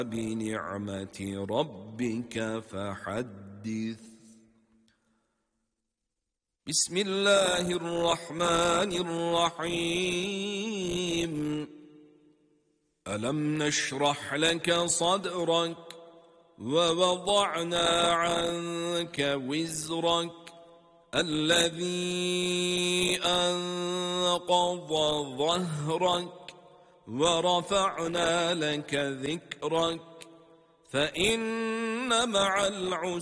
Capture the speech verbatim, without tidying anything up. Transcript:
بنعمة ربك فحدث. بسم الله الرحمن الرحيم. ألم نشرح لك صدرك ووضعنا عنك وزرك الذي أنقض ظهرك ورفعنا لك ذكرك فإن مع العسر